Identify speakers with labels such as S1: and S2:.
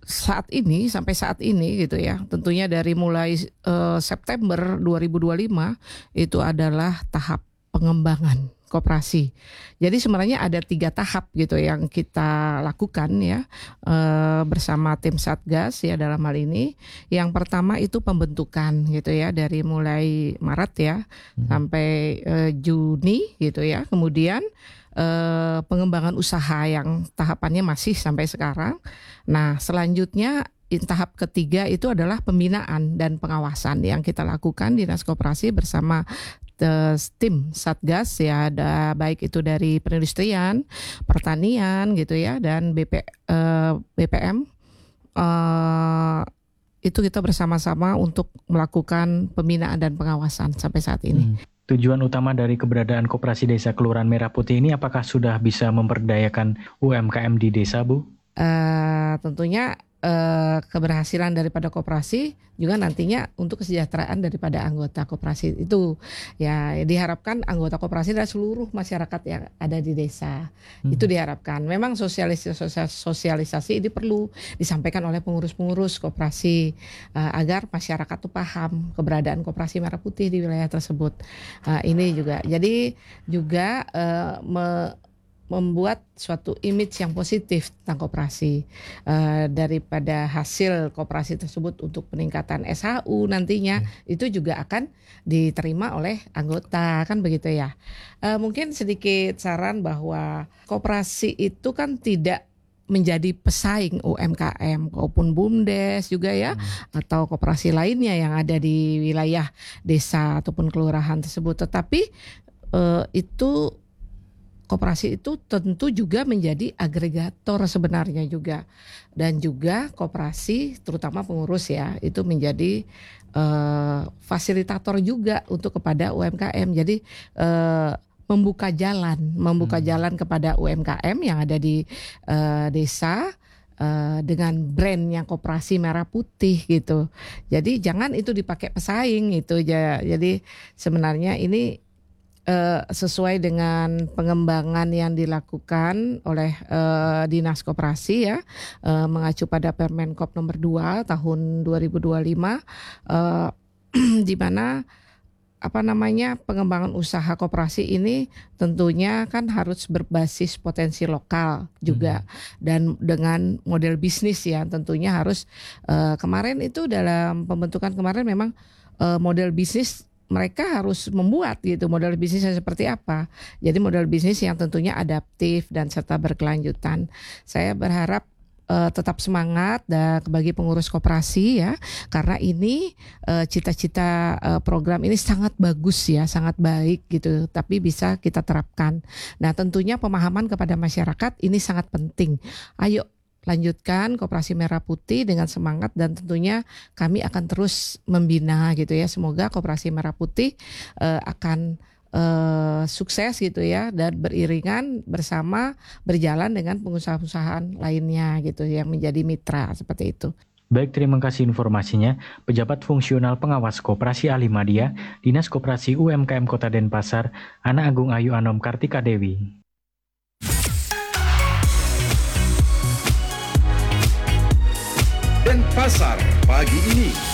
S1: saat ini sampai saat ini gitu ya, tentunya dari mulai September 2025 itu adalah tahap pengembangan koperasi. Jadi sebenarnya ada 3 tahap gitu yang kita lakukan ya bersama tim Satgas ya dalam hal ini. Yang pertama itu pembentukan gitu ya dari mulai Maret ya sampai Juni gitu ya. Kemudian pengembangan usaha yang tahapannya masih sampai sekarang. Nah, selanjutnya tahap ketiga itu adalah pembinaan dan pengawasan yang kita lakukan Dinas Koperasi bersama tim Satgas ya, ada baik itu dari perindustrian, pertanian gitu ya, dan BPM. Itu kita bersama-sama untuk melakukan pembinaan dan pengawasan sampai saat ini.
S2: Tujuan utama dari keberadaan Koperasi Desa Kelurahan Merah Putih ini apakah sudah bisa memberdayakan UMKM di desa, Bu?
S1: Tentunya keberhasilan daripada koperasi juga nantinya untuk kesejahteraan daripada anggota koperasi itu ya, diharapkan anggota koperasi adalah seluruh masyarakat yang ada di desa. Itu diharapkan. Memang sosialisasi ini perlu disampaikan oleh pengurus-pengurus koperasi agar masyarakat tuh paham keberadaan Koperasi Merah Putih di wilayah tersebut. Ini juga jadi juga membuat suatu image yang positif tentang koperasi daripada hasil koperasi tersebut untuk peningkatan SHU nantinya itu juga akan diterima oleh anggota kan begitu ya. Mungkin sedikit saran bahwa koperasi itu kan tidak menjadi pesaing UMKM maupun BUMDes juga ya atau koperasi lainnya yang ada di wilayah desa ataupun kelurahan tersebut, tetapi itu koperasi itu tentu juga menjadi agregator sebenarnya juga, dan juga koperasi terutama pengurus ya itu menjadi fasilitator juga untuk kepada UMKM. Jadi membuka jalan kepada UMKM yang ada di desa dengan brandnya Koperasi Merah Putih gitu. Jadi jangan itu dipakai pesaing itu ya. Jadi sebenarnya ini sesuai dengan pengembangan yang dilakukan oleh Dinas Koperasi ya, mengacu pada Permenkop nomor 2 tahun 2025 di mana pengembangan usaha koperasi ini tentunya kan harus berbasis potensi lokal juga dan dengan model bisnis ya tentunya harus kemarin itu dalam pembentukan kemarin memang model bisnis mereka harus membuat gitu model bisnisnya seperti apa. Jadi model bisnis yang tentunya adaptif dan serta berkelanjutan. Saya berharap tetap semangat dan bagi pengurus koperasi ya, karena ini cita-cita program ini sangat bagus ya, sangat baik gitu, tapi bisa kita terapkan. Nah, tentunya pemahaman kepada masyarakat ini sangat penting. Ayo lanjutkan Koperasi Merah Putih dengan semangat dan tentunya kami akan terus membina gitu ya. Semoga Koperasi Merah Putih akan sukses gitu ya dan beriringan bersama berjalan dengan pengusaha-pengusahaan lainnya gitu yang menjadi mitra seperti itu.
S2: Baik, terima kasih informasinya. Pejabat Fungsional Pengawas Koperasi Ahli Madya, Dinas Koperasi UMKM Kota Denpasar, Ana Agung Ayu Anom Kartika Dewi.
S3: Denpasar pagi ini.